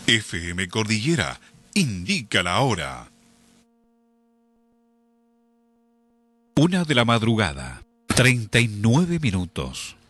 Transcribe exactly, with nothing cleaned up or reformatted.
F M Cordillera indica la hora. Una de la madrugada, treinta y nueve minutos.